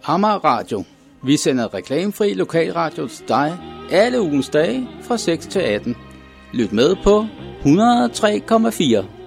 Amager Radio. Vi sender reklamefri lokalradio til dig alle ugens dage fra 6 til 18. Lyt med på 103,4.